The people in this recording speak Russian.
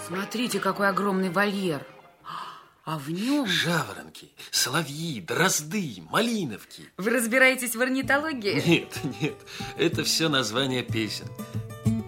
Смотрите, какой огромный вольер. А в нем... Жаворонки, соловьи, дрозды, малиновки. Вы разбираетесь в орнитологии? Нет, это все названия песен.